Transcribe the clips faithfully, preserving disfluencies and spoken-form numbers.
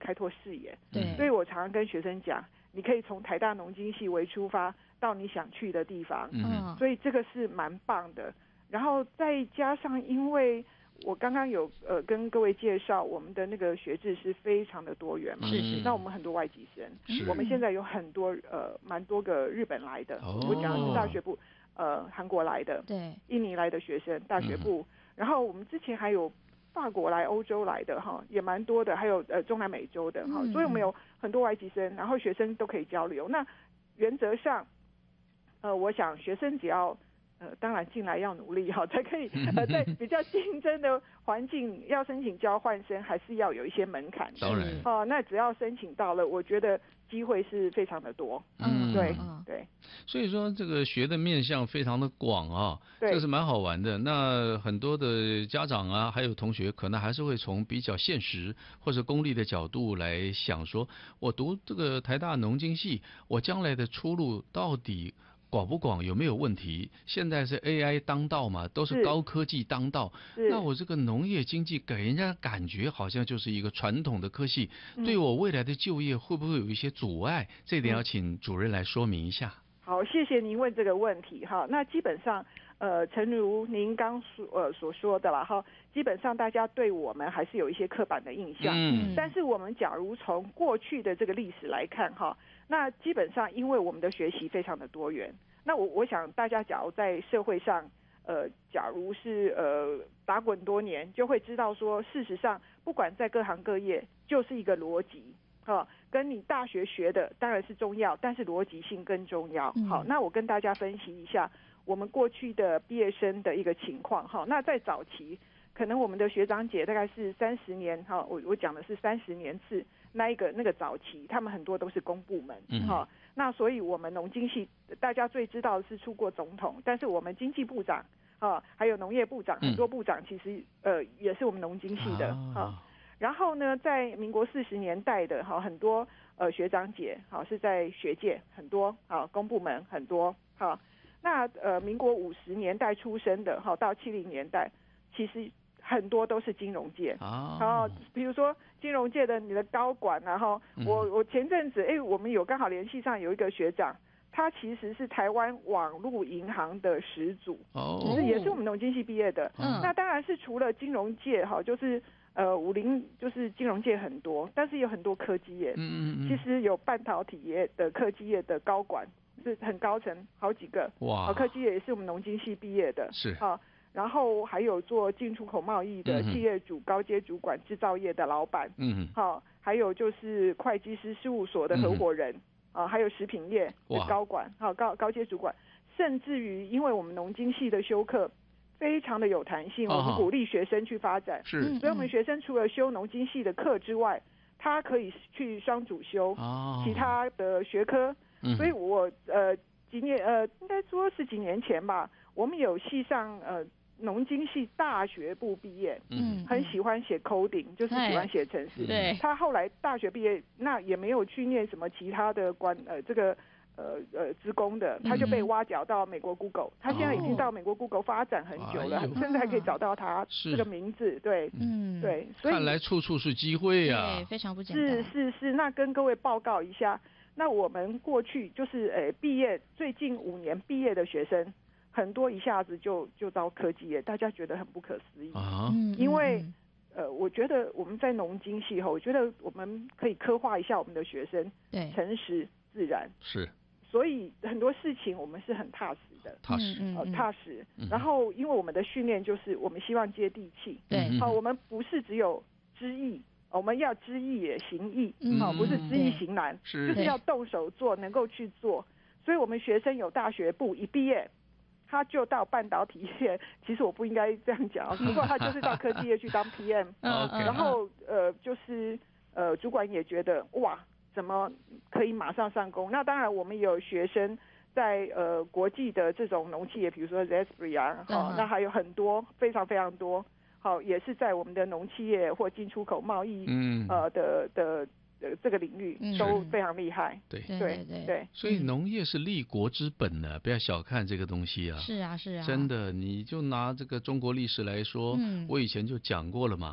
开拓视野。 对， 所以我常常跟学生讲，你可以从台大农经系为出发到你想去的地方， 嗯， 所以这个是蛮棒的。然后再加上，因为我刚刚有呃跟各位介绍，我们的那个学制是非常的多元嘛， 是是， 那我们很多外籍生，我们现在有很多呃蛮多个日本来的， 哦、 我讲的是大学部，呃韩国来的， 对， 印尼来的学生，大学部，嗯、然后我们之前还有法国来、欧洲来的哈，也蛮多的，还有呃中南美洲的哈，嗯、所以我们有很多外籍生，然后学生都可以交流。那原则上，呃，我想学生只要。呃，当然进来要努力哈，才可以呃，在比较竞争的环境，要申请交换生，还是要有一些门槛的。 当然， 哦、呃，那只要申请到了，我觉得机会是非常的多。 嗯， 对对。 所以说这个学的面向非常的广啊，这是蛮好玩的。那很多的家长啊，还有同学，可能还是会从比较现实或者功利的角度来想说，我读这个台大农经系，我将来的出路到底广不广，有没有问题？现在是 A I 当道嘛，都是高科技当道。那我这个农业经济给人家感觉好像就是一个传统的科系，嗯、对我未来的就业会不会有一些阻碍？这一点要请主任来说明一下。 好，谢谢您问这个问题哈。那基本上，呃，诚如您刚所呃所说的啦哈，基本上大家对我们还是有一些刻板的印象。嗯。但是我们假如从过去的这个历史来看哈。那基本上，因为我们的学习非常的多元，那我我想大家假如在社会上，呃，假如是呃打滚多年，就会知道说，事实上，不管在各行各业，就是一个逻辑，哈，跟你大学学的当然是重要，但是逻辑性更重要。嗯、好，那我跟大家分析一下我们过去的毕业生的一个情况，哈，那在早期，可能我们的学长姐大概是三十年，哈，我我讲的是三十年次。那一个那个早期，他们很多都是公部门，嗯，哈，那所以我们农经系大家最知道的是出过总统，但是我们经济部长啊，还有农业部长，很多部长其实呃也是我们农经系的，哈、啊。然后呢，在民国四十年代的哈，很多呃学长姐好是在学界很多啊，公部门很多哈。那呃民国五十年代出生的哈，到七零年代其实。很多都是金融界， 啊、 然后比如说金融界的你的高管，然后我我前阵子哎，我们有刚好联系上有一个学长，他其实是台湾网络银行的始祖， 哦， 就是也是我们农经系毕业的。嗯，那当然是除了金融界哈，就是呃武林就是金融界很多，但是有很多科技业，嗯嗯嗯，其实有半导体业的科技业的高管是很高层，好几个， 哇， 科技业也是我们农经系毕业的， 是啊。然后还有做进出口贸易的企业主、嗯、高阶主管、制造业的老板，嗯，好，还有就是会计师事务所的合伙人，嗯、啊，还有食品业的高管，好高高阶主管，甚至于因为我们农经系的修课非常的有弹性，哦、我们鼓励学生去发展， 是， 所以我们学生除了修农经系的课之外，他可以去双主修、哦、其他的学科，嗯、所以我呃几年呃应该说是几年前吧，我们有系上呃。农经系大学部毕业，嗯，很喜欢写 coding， 就是喜欢写程式。 对， 他后来大学毕业，那也没有去念什么其他的关呃这个呃呃职工的，他就被挖角到美国 Google，、嗯、他现在已经到美国 Google 发展很久了，哦、甚至还可以找到他这个名字。对，嗯，对，所以看来处处是机会呀、啊， 对，非常不简单。 是是是，那跟各位报告一下，那我们过去就是呃毕业最近五年毕业的学生。很多一下子就就到科技业，大家觉得很不可思议啊！因为呃，我觉得我们在农经系后，我觉得我们可以刻画一下我们的学生， 对， 诚实自然是， 所以很多事情我们是很踏实的， 踏实， 呃，踏实。然后因为我们的训练就是我们希望接地气， 对， 好，我们不是只有知易。我们要知易也行易，好、嗯，不是知易行难，就是要动手做，能够去做。所以我们学生有大学部一毕业。他就到半导体业，其实我不应该这样讲，不过他就是到科技业去当 P M， 然后呃就是呃主管也觉得哇，怎么可以马上上工？那当然我们也有学生在呃国际的这种农企业，比如说 Zespri 啊，好，那还有很多非常非常多，好，也是在我们的农企业或进出口贸易，嗯，呃的的。呃，这个领域都非常厉害， 对对对 对, 对， 所以农业是立国之本呢、啊，不要小看这个东西啊。 是啊是啊， 真的，你就拿这个中国历史来说，嗯，我以前就讲过了嘛，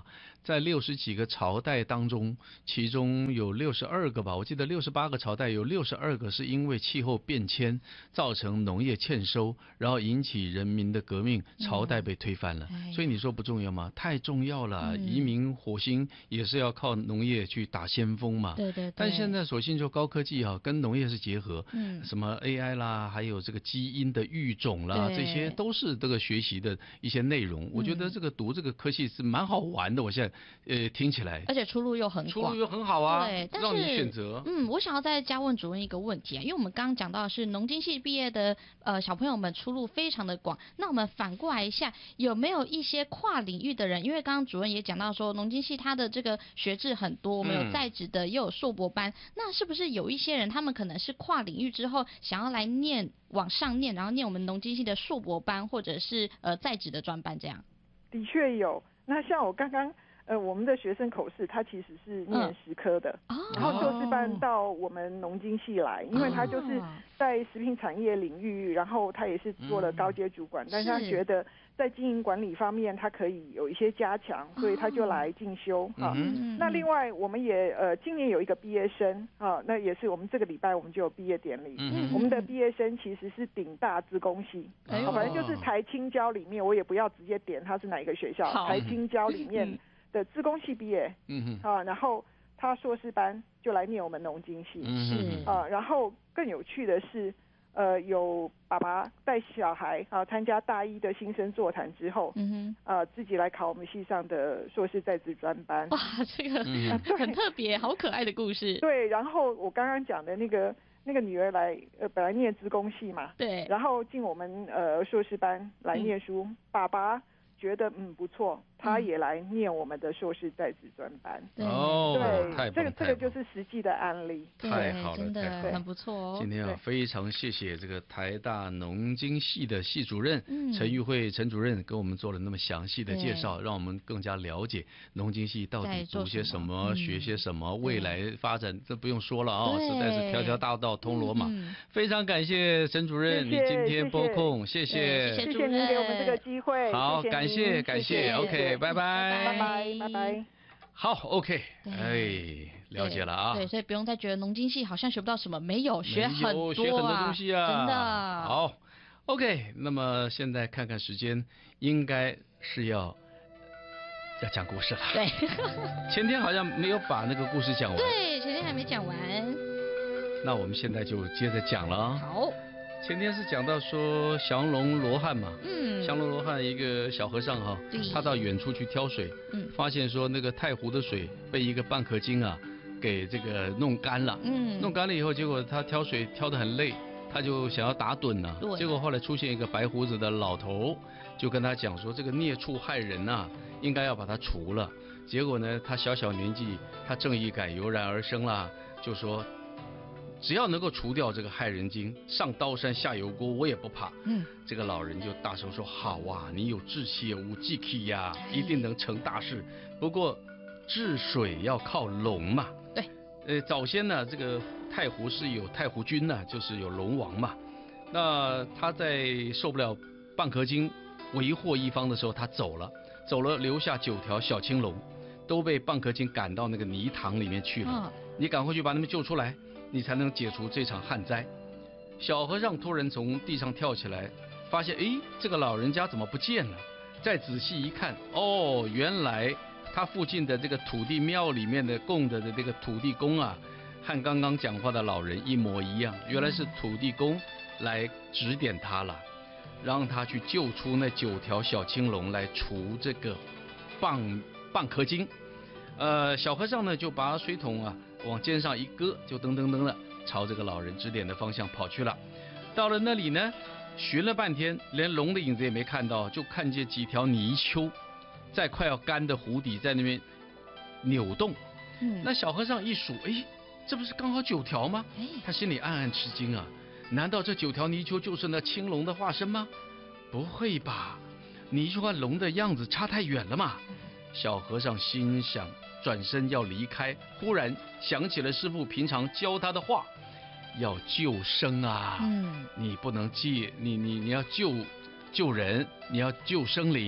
在六十几个朝代当中，其中有六十二个吧，我记得六十八个朝代有六十二个是因为气候变迁造成农业欠收，然后引起人民的革命，朝代被推翻了。嗯、所以你说不重要吗？太重要了！嗯、移民火星也是要靠农业去打先锋嘛。 对对对。 但现在索性就高科技啊，跟农业是结合，嗯，什么 A I 啦，还有这个基因的育种啦，这些都是这个学习的一些内容。我觉得这个读这个科系是蛮好玩的。我现在呃听起来， 而且出路又很广， 出路又很好啊， 对，但是让你选择。 嗯，我想要再加问主任一个问题啊，因为我们刚刚讲到的是农经系毕业的呃小朋友们出路非常的广，那我们反过来一下，有没有一些跨领域的人？因为刚刚主任也讲到说，农经系它的这个学制很多，我们有在职的，也有硕博班，嗯、那是不是有一些人他们可能是跨领域之后想要来念往上念，然后念我们农经系的硕博班，或者是呃在职的专班这样？ 的确有。那像我刚刚呃，我们的学生口试，他其实是念食科的，嗯、然后硕士班到我们农经系来，因为他就是在食品产业领域，然后他也是做了高阶主管，嗯、但是他觉得在经营管理方面他可以有一些加强，所以他就来进修啊。嗯、那另外我们也呃今年有一个毕业生啊，那也是我们这个礼拜我们就有毕业典礼，嗯、我们的毕业生其实是顶大资工系，哎啊，反正就是台清交里面，我也不要直接点他是哪一个学校，台清交里面。嗯的资工系毕业，嗯哼，啊，然后他硕士班就来念我们农经系，嗯啊，然后更有趣的是，呃，有爸爸带小孩啊参加大一的新生座谈之后，嗯哼，啊，自己来考我们系上的硕士在职专班， 哇，这个、嗯啊、很特别，好可爱的故事。 对，然后我刚刚讲的那个那个女儿来，呃，本来念资工系嘛， 对， 然后进我们呃硕士班来念书，嗯、爸爸觉得嗯不错，他也来念我们的硕士在职专班。 哦， 对，这个这个就是实际的案例。 太好了， 真的太好了， 很不错哦。 今天啊，非常谢谢这个台大农经系的系主任陈玉慧陈主任给我们做了那么详细的介绍，让我们更加了解农经系到底读些什么，学些什么，未来发展这不用说了啊，实在是条条大道通罗马。非常感谢陈主任，你今天拨空，谢谢， 谢谢您给我们这个机会， 好，感谢感谢 ，OK， 拜拜， 拜拜，拜拜。 好 ，OK， 哎，了解了啊。 对，所以不用再觉得农经系好像学不到什么，没有，学很多啊， 学很多东西啊， 真的。 好 ，OK， 那么现在看看时间，应该是要要讲故事了。 对， 前天好像没有把那个故事讲完。 对，前天还没讲完。 那我们现在就接着讲了。 好。 前天是讲到说降龙罗汉嘛，嗯，降龙罗汉一个小和尚哈，他到远处去挑水，嗯，发现说那个太湖的水被一个蚌壳精啊给这个弄干了，嗯，弄干了以后，结果他挑水挑得很累，他就想要打盹了，结果后来出现一个白胡子的老头，就跟他讲说这个孽畜害人呐、啊，应该要把它除了。结果呢，他小小年纪，他正义感油然而生啦，就说。只要能够除掉这个害人精，上刀山下油锅我也不怕。嗯，这个老人就大声说：“好啊，你有志气无志气呀，一定能成大事。不过治水要靠龙嘛。” 对。 呃，早先呢，这个太湖是有太湖君呢，就是有龙王嘛。那他在受不了蚌壳精为祸一方的时候，他走了，走了留下九条小青龙，都被蚌壳精赶到那个泥塘里面去了。嗯、你赶快去把他们救出来。你才能解除这场旱灾。小和尚突然从地上跳起来，发现哎，这个老人家怎么不见了？再仔细一看，哦，原来他附近的这个土地庙里面的供的的这个土地公啊，和刚刚讲话的老人一模一样。原来是土地公来指点他了，让他去救出那九条小青龙来除这个蚌蚌壳精。呃，小和尚呢就把水桶啊往肩上一搁，就噔噔噔的朝这个老人指点的方向跑去了。到了那里呢，寻了半天，连龙的影子也没看到，就看见几条泥鳅在快要干的湖底在那边扭动。嗯，那小和尚一数，哎，这不是刚好九条吗？他心里暗暗吃惊啊，难道这九条泥鳅就是那青龙的化身吗？不会吧，泥鳅和龙的样子差太远了嘛。小和尚心想，转身要离开，忽然想起了师父平常教他的话，要救生啊，嗯，你不能借你你你要救救人，你要救生灵，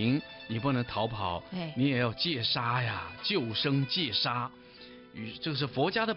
你不能逃跑，你也要戒杀呀，救生戒杀。与这个是佛家的